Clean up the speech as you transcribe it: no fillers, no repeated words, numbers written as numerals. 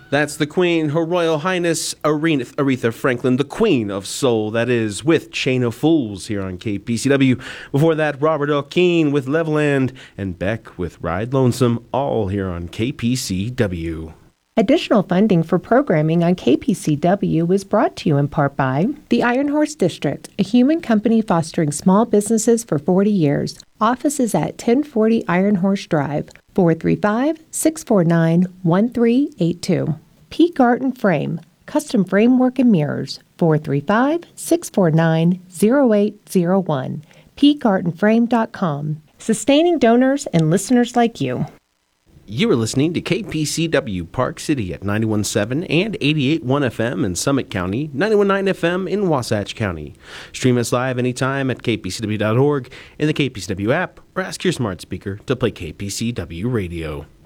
That's the Queen, Her Royal Highness Aretha Franklin, the Queen of Soul, that is, with Chain of Fools here on KPCW. Before that, Robert L. Keane with Leveland and Beck with Ride Lonesome, all here on KPCW. Additional funding for programming on KPCW is brought to you in part by the Iron Horse District, a human company fostering small businesses for 40 years. Offices at 1040 Iron Horse Drive, 435-649-1382. P. Garten Frame, custom framework and mirrors, 435-649-0801. pgartenframe.com. Sustaining donors and listeners like you. You are listening to KPCW Park City at 91.7 and 88.1 FM in Summit County, 91.9 FM in Wasatch County. Stream us live anytime at kpcw.org, in the KPCW app, or ask your smart speaker to play KPCW Radio.